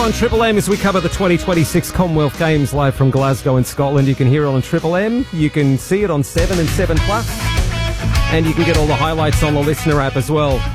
on Triple M as we cover the 2026 Commonwealth Games live from Glasgow in Scotland. You can hear it on Triple M. You can see it on 7 and 7 Plus. And you can get all the highlights on the Listener app as well.